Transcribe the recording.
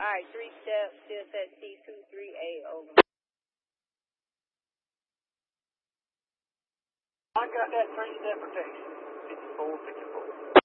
All right, 3 steps, still set T23A, over. I got that 3-step protection. 54, 54.